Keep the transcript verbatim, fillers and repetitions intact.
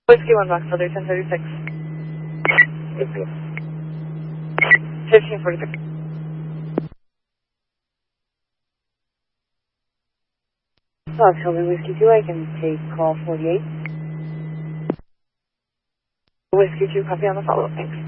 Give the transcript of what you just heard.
Whiskey one Box, other ten thirty-six. fifteen forty-six. Fox, Hilton Whiskey two, I can take call forty-eight. Whiskey two, copy on the follow-up, thanks.